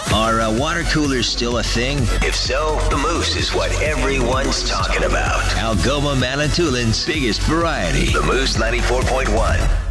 Are water coolers still a thing? If so, the Moose is what everyone's talking about. Algoma Manitoulin's biggest variety. The Moose 94.1.